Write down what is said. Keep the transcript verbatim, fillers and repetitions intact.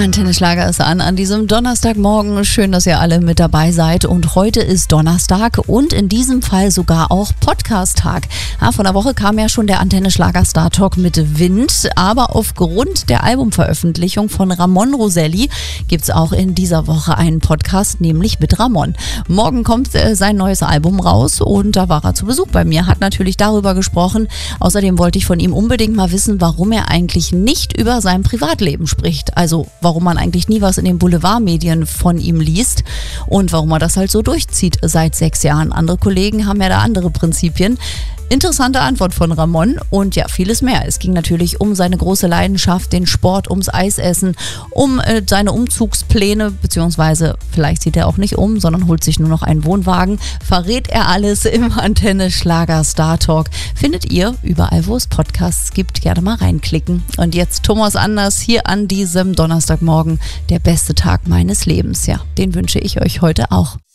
Antenne Schlager ist an an diesem Donnerstagmorgen. Schön, dass ihr alle mit dabei seid. Und heute ist Donnerstag und in diesem Fall sogar auch Podcast-Tag. Ja, vor einer Woche kam ja schon der Antenne Schlager Star Talk mit Wind. Aber aufgrund der Albumveröffentlichung von Ramon Roselli gibt es auch in dieser Woche einen Podcast, nämlich mit Ramon. Morgen kommt äh, sein neues Album raus und da war er zu Besuch bei mir, hat natürlich darüber gesprochen. Außerdem wollte ich von ihm unbedingt mal wissen, warum er eigentlich nicht über sein Privatleben spricht. Also warum man eigentlich nie was in den Boulevardmedien von ihm liest und warum er das halt so durchzieht seit sechs Jahren. Andere Kollegen haben ja da andere Prinzipien. Interessante Antwort von Ramon und ja, vieles mehr. Es ging natürlich um seine große Leidenschaft, den Sport, ums Eisessen, um äh, seine Umzugspläne, beziehungsweise vielleicht zieht er auch nicht um, sondern holt sich nur noch einen Wohnwagen. Verrät er alles im Antenne Schlager Star Talk. Findet ihr überall, wo es Podcasts gibt. Gerne mal reinklicken. Und jetzt Thomas Anders hier an diesem Donnerstagmorgen. Der beste Tag meines Lebens. Ja, den wünsche ich euch heute auch.